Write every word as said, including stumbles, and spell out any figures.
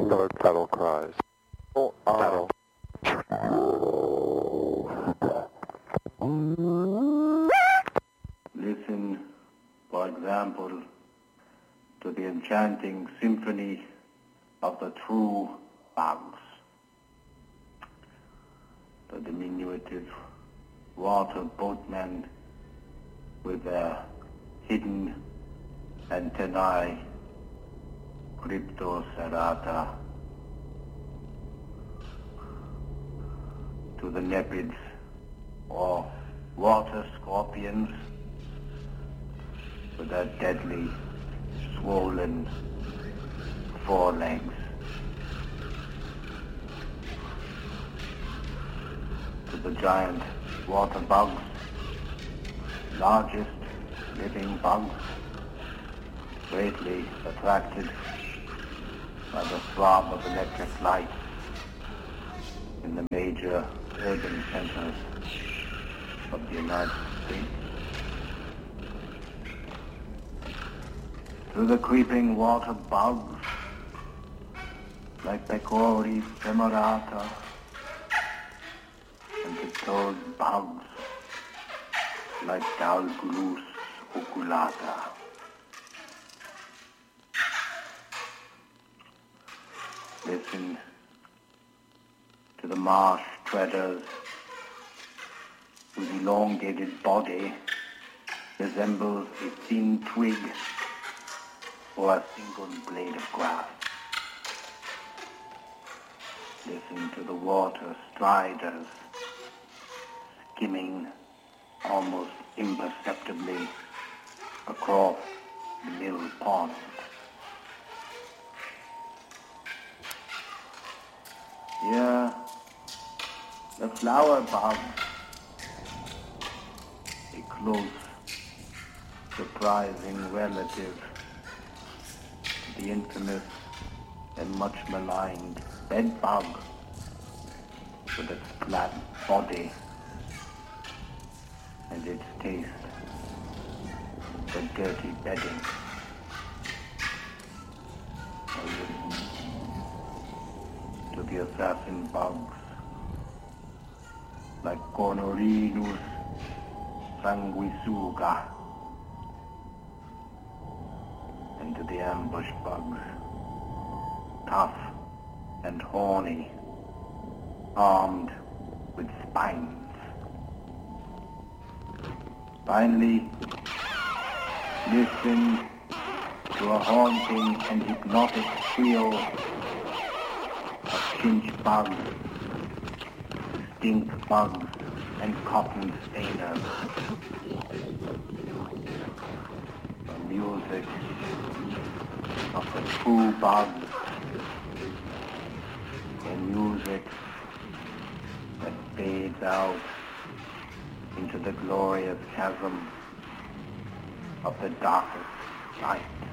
Start battle cries. Oh, battle. Listen, for example, to the enchanting symphony of the true bugs. The diminutive water boatmen with their hidden antennae, Cryptocerata, to the nepids or water scorpions with their deadly, swollen forelegs, to the giant water bugs, largest living bugs, greatly attracted by the throb of electric light in the major urban centers of the United States. To the creeping water bugs, like Pecori femerata, and the toad bugs, like Dalglus oculata. Listen to the marsh treaders whose elongated body resembles a thin twig or a single blade of grass. Listen to the water striders skimming almost imperceptibly across the mill pond. Here, the flower bug, a close, surprising relative to the infamous and much maligned bed bug with its flat body and its taste for dirty bedding. Or listen to the assassin bugs like Cornorinus sanguisuga, and to the ambush bugs, tough and horny, armed with spines. Finally, listen to a haunting and hypnotic trio of chinch bugs, stink bugs, and cotton stainers. The music of the true bugs, a music that fades out into the glorious chasm of the darkest night.